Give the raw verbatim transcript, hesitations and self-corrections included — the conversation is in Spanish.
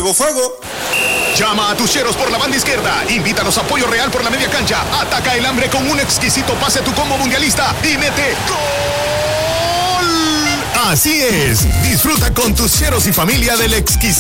Fuego, fuego. Llama a tus cheros por la banda izquierda. Invítalos a Pollo Real por la media cancha. Ataca el hambre con un exquisito pase a tu combo mundialista y mete ¡gol! Así es. Disfruta con tus cheros y familia del exquisito